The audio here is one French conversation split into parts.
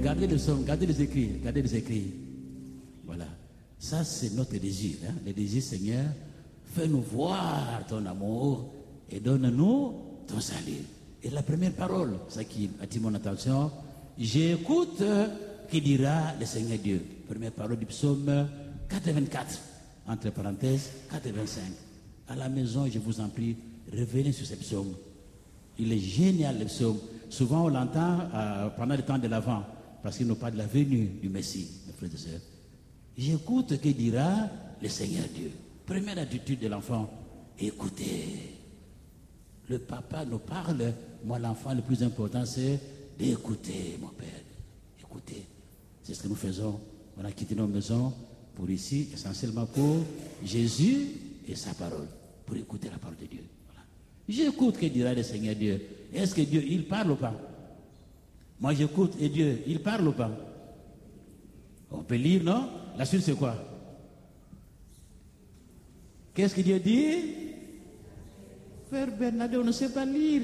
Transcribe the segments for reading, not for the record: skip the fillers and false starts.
gardez le psaume, gardez les écrits, gardez les écrits. Voilà. Ça, c'est notre désir. Hein? Le désir, Seigneur, fais-nous voir ton amour et donne-nous ton salut. Et la première parole, ça qui attire mon attention, j'écoute qui dira le Seigneur Dieu. Première parole du psaume 84, entre parenthèses, 85. À la maison, je vous en prie, revenez sur ce psaume. Il est génial, le psaume. Souvent, on l'entend pendant le temps de l'Avent, parce qu'il nous parle de la venue du Messie, mes frères et sœurs. J'écoute que dira le Seigneur Dieu. Première attitude de l'enfant, écoutez. Le papa nous parle, moi l'enfant, le plus important c'est d'écouter, mon père. Écoutez. C'est ce que nous faisons. On a quitté nos maisons pour ici, essentiellement pour Jésus et sa parole, pour écouter la parole de Dieu. Voilà. J'écoute que dira le Seigneur Dieu. Est-ce que Dieu, il parle ou pas? Moi j'écoute et Dieu, il parle ou pas? On peut lire, non? La suite c'est quoi? Qu'est-ce que Dieu dit? Frère Bernadette, on ne sait pas lire.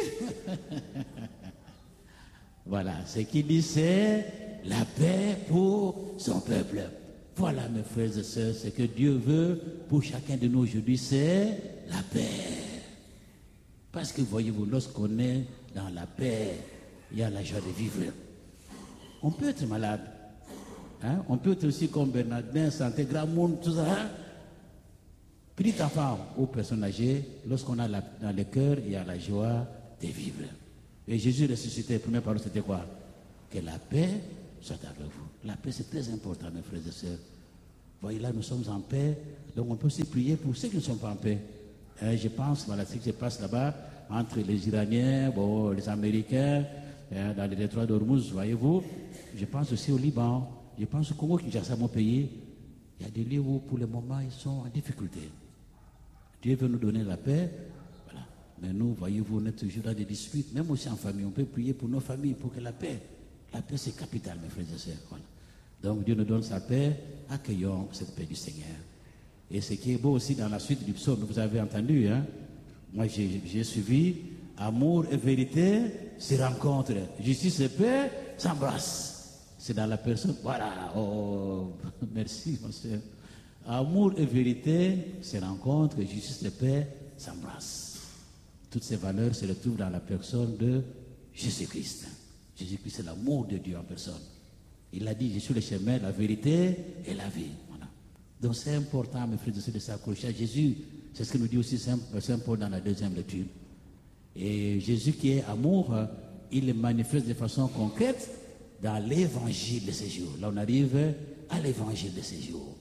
Voilà, ce qu'il dit c'est la paix pour son peuple. Voilà mes frères et sœurs, ce que Dieu veut pour chacun de nous aujourd'hui, c'est la paix. Parce que voyez-vous, lorsqu'on est dans la paix, il y a la joie de vivre. On peut être malade. Hein? On peut être aussi comme Bernardin, santé, grand monde, tout ça. Hein? Petit enfant ou personne âgée, lorsqu'on a dans le cœur, il y a la joie de vivre. Et Jésus ressuscité, la première parole, c'était quoi? Que la paix soit avec vous. La paix, c'est très important, mes frères et sœurs. Voyez, là, nous sommes en paix, donc on peut aussi prier pour ceux qui ne sont pas en paix. Je pense, voilà, ce qui se passe là-bas, entre les Iraniens, bon, les Américains, dans le détroit d'Ormuz, voyez-vous. Je pense aussi au Liban, je pense au Congo-Kinshasa, mon pays. Il y a des lieux où, pour le moment, ils sont en difficulté. Dieu veut nous donner la paix, voilà. Mais nous, voyez-vous, on est toujours dans des disputes, même aussi en famille. On peut prier pour nos familles, pour que la paix c'est capital, mes frères et sœurs. Voilà. Donc Dieu nous donne sa paix, accueillons cette paix du Seigneur. Et ce qui est beau aussi dans la suite du psaume, vous avez entendu, hein? Moi j'ai suivi, amour et vérité se rencontrent, justice et paix s'embrassent. C'est dans la personne, voilà, oh, merci mon Seigneur. Amour et vérité se rencontrent, justice et paix s'embrassent. Toutes ces valeurs se retrouvent dans la personne de Jésus-Christ. Jésus-Christ, c'est l'amour de Dieu en personne. Il a dit, je suis le chemin, la vérité et la vie. Voilà. Donc c'est important, mes frères et sœurs, de s'accrocher à Jésus. C'est ce que nous dit aussi Saint Paul dans la deuxième lecture. Et Jésus qui est amour, il le manifeste de façon concrète dans l'évangile de ces jours. Là, on arrive à l'évangile de ces jours.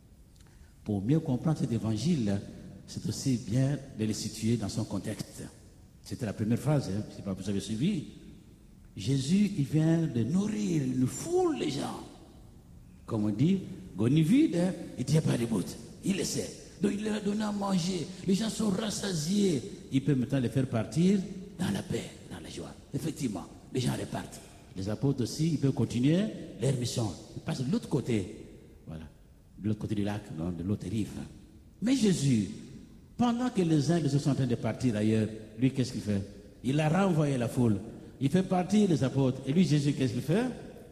Pour mieux comprendre cet évangile, c'est aussi bien de le situer dans son contexte. C'était la première phrase, hein, je ne sais pas si vous avez suivi. Jésus, il vient de nourrir une foule de gens. Comme on dit, goni vide, hein, il ne tient pas debout. Il le sait. Donc il leur a donné à manger. Les gens sont rassasiés. Il peut maintenant les faire partir dans la paix, dans la joie. Effectivement, les gens repartent. Les apôtres aussi, ils peuvent continuer leur mission. Ils passent de l'autre côté. Voilà. De l'autre côté du lac, non, de l'autre rive. Mais Jésus, pendant que les uns sont en train de partir ailleurs, lui, qu'est-ce qu'il fait? Il a renvoyé la foule. Il fait partir les apôtres. Et lui, Jésus, qu'est-ce qu'il fait?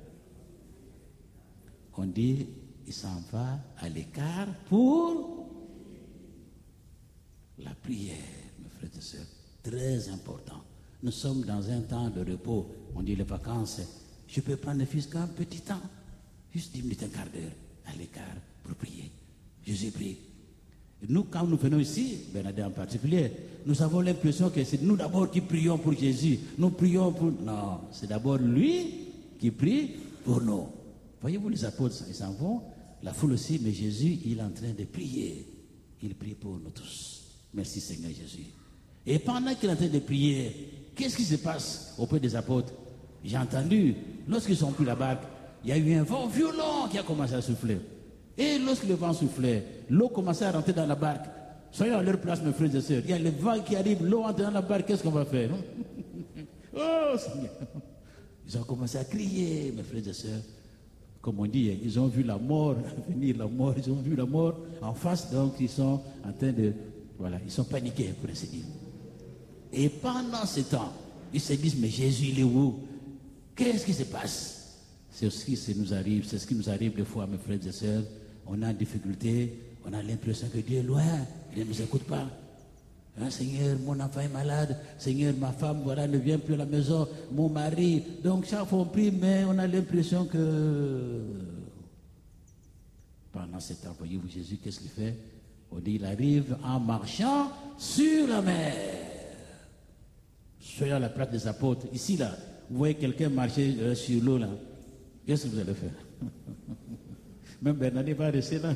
On dit, il s'en va à l'écart pour la prière, mes frères et sœurs. Très important. Nous sommes dans un temps de repos. On dit les vacances. Je peux prendre ne fût-ce qu'un petit temps. Juste 10 minutes, un quart d'heure à l'écart pour prier. Jésus prie. Nous, quand nous venons ici, Bernadette en particulier, nous avons l'impression que c'est nous d'abord qui prions pour Jésus. Nous prions pour... Non, c'est d'abord lui qui prie pour nous. Voyez-vous, les apôtres, ils s'en vont, la foule aussi, mais Jésus, il est en train de prier. Il prie pour nous tous. Merci Seigneur Jésus. Et pendant qu'il est en train de prier, qu'est-ce qui se passe auprès des apôtres? J'ai entendu, lorsqu'ils sont pris la barque, il y a eu un vent violent qui a commencé à souffler. Et lorsque le vent soufflait, l'eau commençait à rentrer dans la barque. Soyons à leur place, mes frères et sœurs. Il y a le vent qui arrive, l'eau entre dans la barque, qu'est-ce qu'on va faire? Oh Seigneur! Ils ont commencé à crier, mes frères et sœurs. Comme on dit, ils ont vu la mort venir, ils ont vu la mort en face, donc ils sont en train de... Voilà, ils sont paniqués, pour ainsi dire. Et pendant ce temps, ils se disent, mais Jésus, il est où? Qu'est-ce qui se passe? C'est ce qui nous arrive, c'est ce qui nous arrive des fois, mes frères et sœurs. On a une difficulté, on a l'impression que Dieu est loin, il ne nous écoute pas. Hein, Seigneur, mon enfant est malade. Seigneur, ma femme, voilà, ne vient plus à la maison. Mon mari. Donc, chaque fois on prie, mais on a l'impression que pendant ce temps, voyez-vous, Jésus, qu'est-ce qu'il fait? On dit, il arrive en marchant sur la mer. Soyons à la place des apôtres. Ici, là, vous voyez quelqu'un marcher sur l'eau, là. Qu'est-ce que vous allez faire? Même Bernadette va rester là.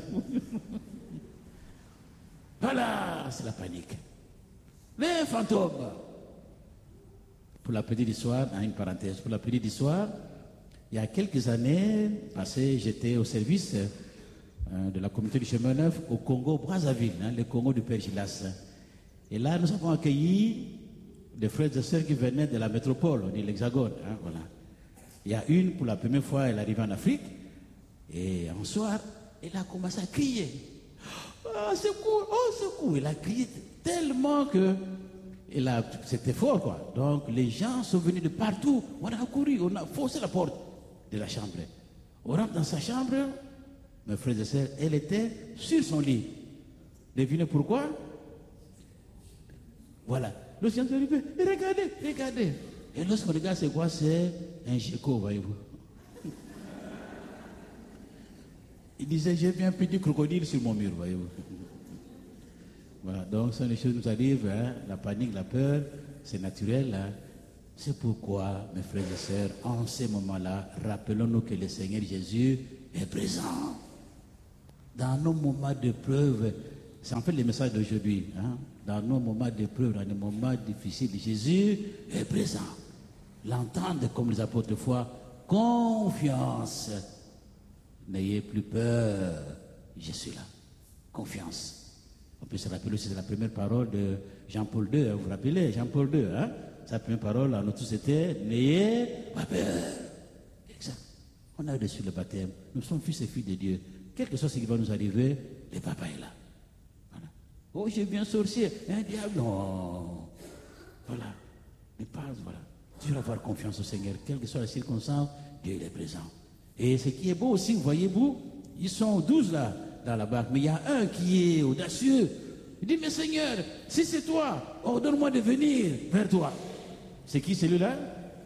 Voilà, c'est la panique. Les fantômes. Pour la petite histoire, une parenthèse, pour la petite histoire, il y a quelques années passées, j'étais au service de la communauté du chemin neuf au Congo-Brazzaville, le Congo du Père Gilas. Et là, nous avons accueilli des frères et sœurs qui venaient de la métropole, on dit l'Hexagone. Voilà. Il y a une, pour la première fois, elle arrivait en Afrique, et un soir, elle a commencé à crier. Oh, secours, oh, secours. Elle a crié tellement que c'était fort, quoi. Donc, les gens sont venus de partout. On a couru, on a forcé la porte de la chambre. On rentre dans sa chambre. Mes frères et sœurs, elle était sur son lit. Devinez pourquoi? Voilà. Le Seigneur est arrivé. Regardez, regardez. Et lorsqu'on regarde, c'est quoi? C'est un gecko, voyez-vous. Il disait, j'ai vu un petit crocodile sur mon mur, voyez-vous. Voilà, donc ce sont les choses qui nous arrivent, hein, la panique, la peur, c'est naturel. Hein. C'est pourquoi, mes frères et sœurs, en ces moments-là, rappelons-nous que le Seigneur Jésus est présent. Dans nos moments de preuve, c'est en fait le message d'aujourd'hui. Hein, dans nos moments de preuve, dans les moments difficiles, Jésus est présent. L'entendre comme les apôtres de foi, confiance. N'ayez plus peur, je suis là. Confiance. On peut se rappeler aussi de la première parole de Jean-Paul II. Hein, vous vous rappelez, Jean-Paul II, hein? Sa première parole à nous tous était « N'ayez pas peur ». Exact. On a reçu le baptême. Nous sommes fils et filles de Dieu. Quel que soit ce qui va nous arriver, le papa est là. Voilà. Oh, j'ai vu un sorcier, un diable. Non. Voilà. Ne pas, voilà. Toujours avoir confiance au Seigneur. Quelle que soit la circonstance, Dieu est présent. Et ce qui est beau aussi, voyez-vous, ils sont 12 là, dans la barque, mais il y a un qui est audacieux. Il dit, mais Seigneur, si c'est toi, ordonne-moi de venir vers toi. C'est qui celui-là?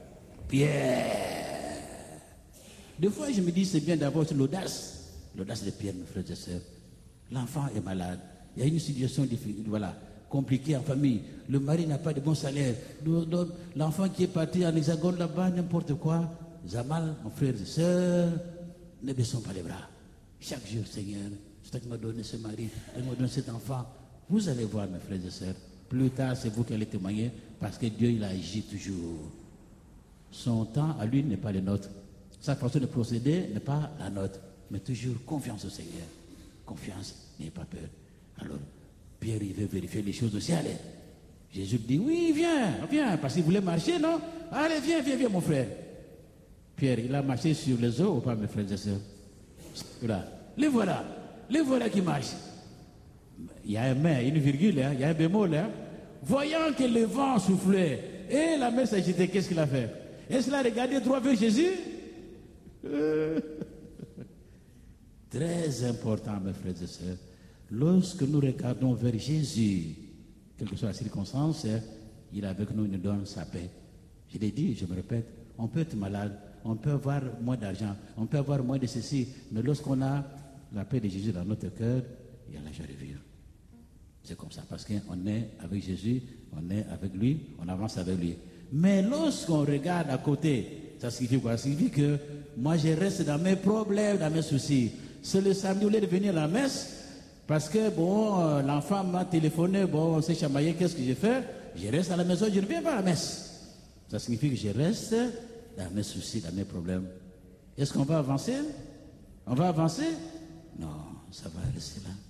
Pierre. Des fois, je me dis, c'est bien d'avoir l'audace. L'audace de Pierre, mes frères et sœurs. L'enfant est malade. Il y a une situation voilà, compliquée en famille. Le mari n'a pas de bon salaire. L'enfant qui est parti en hexagone là-bas, n'importe quoi. Zamal, mon frère et sœur, ne baissons pas les bras. Chaque jour, Seigneur, c'est toi qui m'as donné ce mari, tu m'as donné cet enfant. Vous allez voir, mes frères et sœurs, plus tard, c'est vous qui allez témoigner, parce que Dieu, il agit toujours. Son temps, à lui, n'est pas le nôtre. Sa façon de procéder n'est pas la nôtre, mais toujours confiance au Seigneur. Confiance, n'ayez pas peur. Alors, Pierre, il veut vérifier les choses aussi. Allez. Jésus dit, oui, viens, parce qu'il voulait marcher, non? Allez, viens, mon frère. Pierre, il a marché sur les eaux ou pas, mes frères et sœurs? Voilà. Les voilà qui marchent. Il y a un mais, une virgule, hein, il y a un bémol. Hein. Voyant que le vent soufflait et la mer s'agitait, qu'est-ce qu'il a fait? Est-ce qu'il a regardé droit vers Jésus? Très important, mes frères et sœurs. Lorsque nous regardons vers Jésus, quelle que soit la circonstance, il est avec nous, il nous donne sa paix. Je l'ai dit, je me répète, on peut être malade, on peut avoir moins d'argent, on peut avoir moins de ceci, mais lorsqu'on a la paix de Jésus dans notre cœur, il y a la joie de vivre. C'est comme ça, parce qu'on est avec Jésus, on est avec lui, on avance avec lui. Mais lorsqu'on regarde à côté, ça signifie quoi? Ça signifie que moi je reste dans mes problèmes, dans mes soucis. C'est le samedi, au lieu de venir à la messe, parce que bon, l'enfant m'a téléphoné, bon, on s'est chamaillé, qu'est-ce que j'ai fait? Je reste à la maison, je ne viens pas à la messe. Ça signifie que je reste dans mes soucis, dans mes problèmes. Est-ce qu'on va avancer? On va avancer? Non, ça va rester là.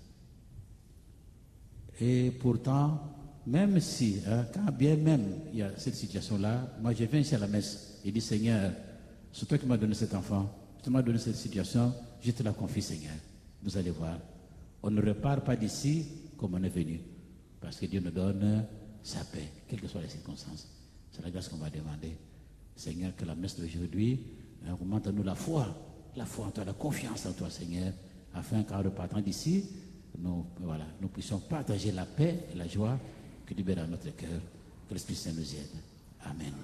Et pourtant, même si, quand bien même il y a cette situation-là, moi je viens ici à la messe et dis, Seigneur, c'est toi qui m'as donné cet enfant, tu m'as donné cette situation, je te la confie, Seigneur. Vous allez voir, on ne repart pas d'ici comme on est venu, parce que Dieu nous donne sa paix, quelles que soient les circonstances. C'est la grâce qu'on va demander. Seigneur, que la messe d'aujourd'hui Augmente-nous la foi en toi, la confiance en toi, Seigneur, afin qu'en repartant d'ici, nous puissions partager la paix et la joie que tu mets dans notre cœur. Que l'Esprit Saint nous aide. Amen.